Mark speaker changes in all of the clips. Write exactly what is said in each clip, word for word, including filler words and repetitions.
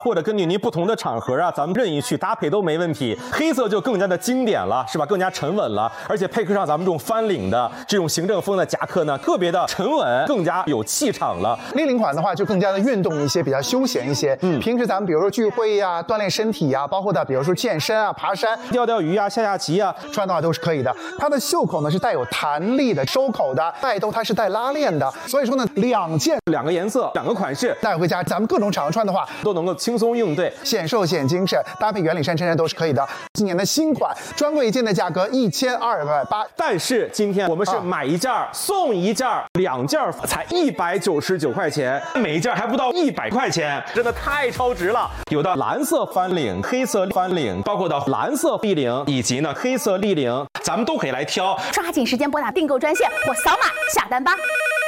Speaker 1: 或者根据您不同的场合啊，咱们任意去搭配都没问题。黑色就更加的经典了，是吧？更加沉稳了，而且配合上咱们这种翻领的这种行政风的夹克呢，特别的沉稳，更加有气场了。
Speaker 2: 立领款的话就更加的运动一些，比较休闲一些。嗯，平时咱们比如说聚会呀、锻炼身体呀，包括的比如说健身啊、爬山、
Speaker 1: 钓钓鱼啊、下下棋啊，
Speaker 2: 穿的话都是可以的。它的袖口呢是带有弹力的收口的，带兜它是带拉链的，所以说呢，两件
Speaker 1: 两个颜色、两个款式
Speaker 2: 带回家，咱们各种场合穿的话
Speaker 1: 都能够轻松应对，
Speaker 2: 显瘦显精神，搭配圆领衫衬衫都是可以的。今年的新款专柜一件的价格一千二百八，
Speaker 1: 但是今天我们是买一件、啊、送一件，两件才一百九十九块钱，每一件还不到一百块钱，真的太超值了。有的蓝色翻领、黑色翻领，包括的蓝色立领以及呢黑色立领，咱们都可以来挑。
Speaker 3: 抓紧时间拨打订购专线或扫码下单吧。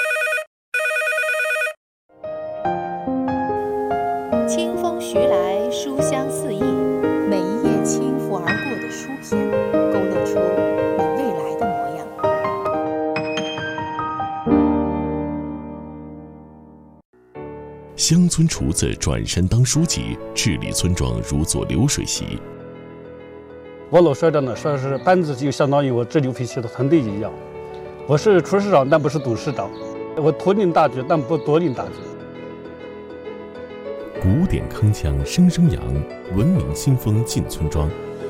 Speaker 4: 清风徐来，书香四溢，每一页轻拂而过的书篇，勾勒出你未来的模样。
Speaker 5: 乡村厨子转身当书记，治理村庄如做流水席。
Speaker 6: 我老说着呢，说是班子就相当于我治理培训的团队一样。我是厨师长，但不是董事长；我图领大局，但不夺领大局。
Speaker 5: 古典铿锵声声扬，文明新风进村庄。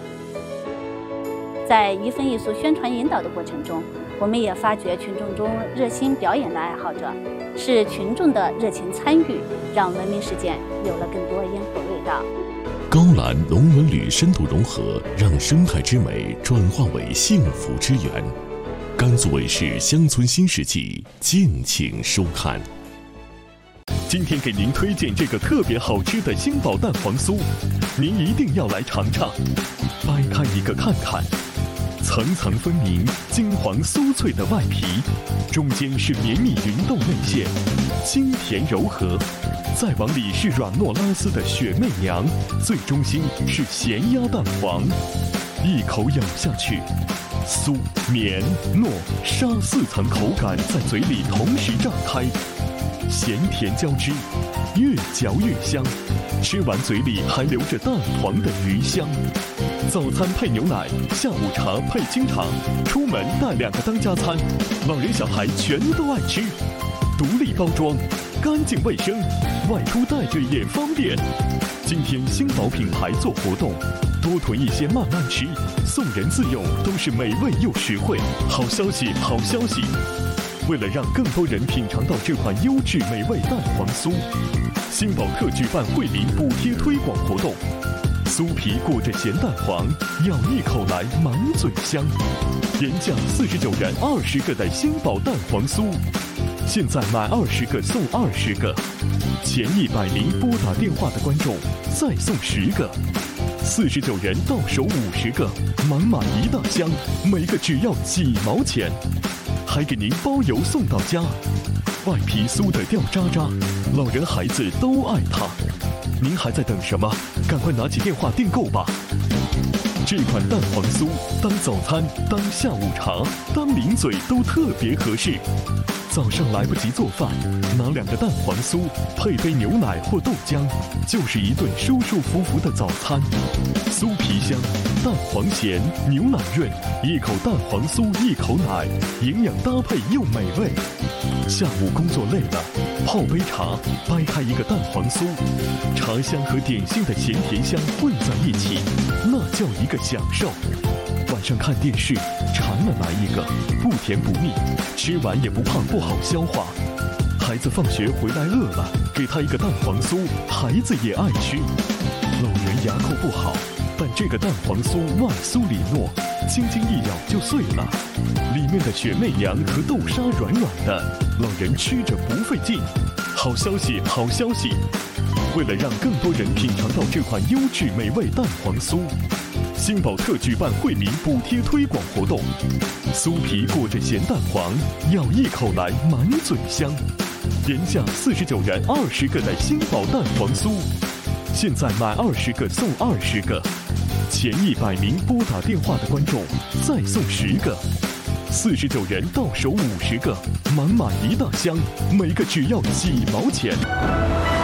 Speaker 7: 在一份艺术宣传引导的过程中，我们也发掘群众中热心表演的爱好者，是群众的热情参与，让文明事件有了更多烟火味道。
Speaker 5: 高栏龙纹铝深度融合，让生态之美转化为幸福之源。甘肃卫视《乡村新世纪》，敬请收看。今天给您推荐这个特别好吃的星宝蛋黄酥，您一定要来尝尝。掰开一个看看，层层分明、金黄酥脆的外皮，中间是绵密匀动内馅，清甜柔和。再往里是软糯拉丝的雪媚娘，最中心是咸鸭蛋黄。一口咬下去，酥、绵、糯、沙四层口感在嘴里同时炸开。咸甜交织，越嚼越香，吃完嘴里还留着蛋黄的余香。早餐配牛奶，下午茶配清茶，出门带两个当家餐，老人小孩全都爱吃。独立包装，干净卫生，外出带着也方便。今天星宝品牌做活动，多囤一些慢慢吃，送人自用，都是美味又实惠。好消息，好消息！为了让更多人品尝到这款优质美味蛋黄酥，星宝特举办惠民补贴推广活动。酥皮裹着咸蛋黄，咬一口来满嘴香。原价四十九元二十个的星宝蛋黄酥，现在买二十个送二十个，前一百名拨打电话的观众再送十个。四十九元到手五十个，满满一大箱，每个只要几毛钱。还给您包邮送到家，外皮酥的掉渣渣，老人孩子都爱它。您还在等什么？赶快拿起电话订购吧！这款蛋黄酥当早餐、当下午茶、当零嘴都特别合适。早上来不及做饭，拿两个蛋黄酥配杯牛奶或豆浆，就是一顿舒舒服服的早餐。酥皮香，蛋黄咸，牛奶润，一口蛋黄酥一口奶，营养搭配又美味。下午工作累了，泡杯茶，掰开一个蛋黄酥，茶香和点心的咸甜香混在一起，那叫一个享受。晚上看电视，馋了来一个，不甜不腻，吃完也不怕不好消化。孩子放学回来饿了，给他一个蛋黄酥，孩子也爱吃。老人牙口不好，但这个蛋黄酥外酥里糯，轻轻一咬就碎了，里面的雪媚娘和豆沙软软的，老人吃着不费劲。好消息，好消息！为了让更多人品尝到这款优质美味蛋黄酥，星宝特举办惠民补贴推广活动，酥皮裹着咸蛋黄，咬一口来满嘴香。原价四十九元二十个的星宝蛋黄酥，现在买二十个送二十个，前一百名拨打电话的观众再送十个。四十九元到手五十个，满满一大箱，每个只要几毛钱。